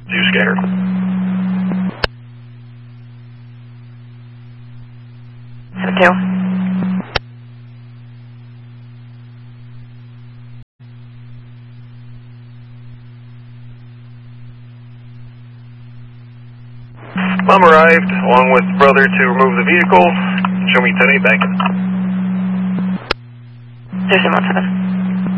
You scared? Two. Mom arrived, along with brother, to remove the vehicle. Show me 10-8 back. There's a 1-7.